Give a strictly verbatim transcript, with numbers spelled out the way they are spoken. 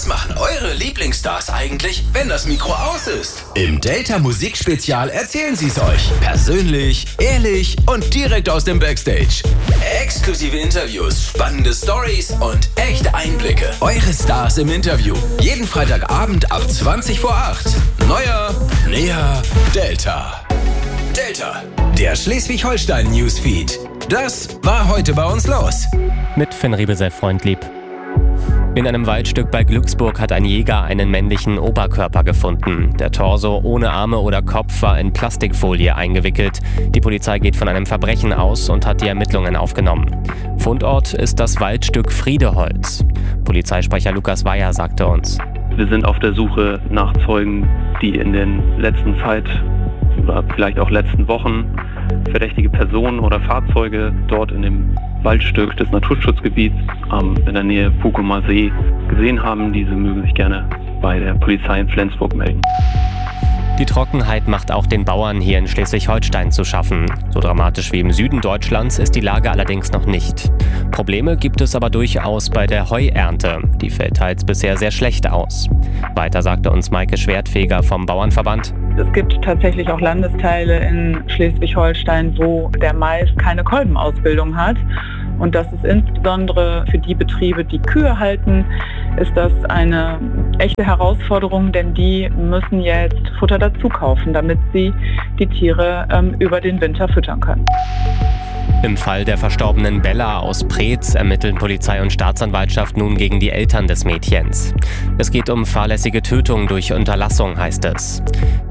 Was machen eure Lieblingsstars eigentlich, wenn das Mikro aus ist? Im Delta Musikspezial erzählen sie es euch. Persönlich, ehrlich und direkt aus dem Backstage. Exklusive Interviews, spannende Stories und echte Einblicke. Eure Stars im Interview. Jeden Freitagabend ab zwanzig vor acht. Neuer, näher, Delta. Delta, der Schleswig-Holstein-Newsfeed. Das war heute bei uns los. Mit Finn Riebesell, Freund lieb. In einem Waldstück bei Glücksburg hat ein Jäger einen männlichen Oberkörper gefunden. Der Torso ohne Arme oder Kopf war in Plastikfolie eingewickelt. Die Polizei geht von einem Verbrechen aus und hat die Ermittlungen aufgenommen. Fundort ist das Waldstück Friedeholz. Polizeisprecher Lukas Weyer sagte uns: Wir sind auf der Suche nach Zeugen, die in den letzten Zeit oder vielleicht auch letzten Wochen verdächtige Personen oder Fahrzeuge dort in dem Waldstück des Naturschutzgebiets ähm, in der Nähe Pukumer See gesehen haben. Diese mögen sich gerne bei der Polizei in Flensburg melden. Die Trockenheit macht auch den Bauern hier in Schleswig-Holstein zu schaffen. So dramatisch wie im Süden Deutschlands ist die Lage allerdings noch nicht. Probleme gibt es aber durchaus bei der Heuernte. Die fällt teils bisher sehr schlecht aus. Weiter sagte uns Maike Schwertfeger vom Bauernverband: Es gibt tatsächlich auch Landesteile in Schleswig-Holstein, wo der Mais keine Kolbenausbildung hat. Und das ist insbesondere für die Betriebe, die Kühe halten, ist das eine echte Herausforderung, denn die müssen jetzt Futter dazu kaufen, damit sie die Tiere ähm, über den Winter füttern können. Im Fall der verstorbenen Bella aus Preetz ermitteln Polizei und Staatsanwaltschaft nun gegen die Eltern des Mädchens. Es geht um fahrlässige Tötung durch Unterlassung, heißt es.